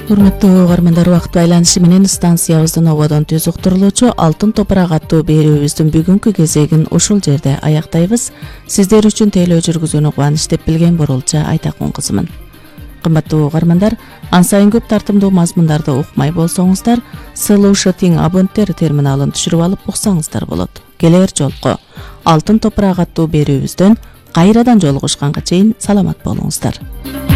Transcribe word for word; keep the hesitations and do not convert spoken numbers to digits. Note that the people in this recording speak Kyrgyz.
Урматтуу угармандар, убакыт байланышы менен станциябыздын ободон түз уктурулуучу Алтын топурак аттуу берүүбүздүн бүгүнкү кезегин ушул жерде аяктайбыз. Сиздер үчүн тейлөө жүргүзүүнү кубаныч деп билген Бурулча Айтакун кызымын. Кымбаттуу угармандар, ан сайын көп тартымдуу мазмундарды укмай болсоңуздар, Solution абоненттер терминалын түшүрүп алып уксаңыздар болот. Келер жолку Алтын топурак аттуу берүүбүздөн кайрадан жолугушканга чейин саламат болуңуздар.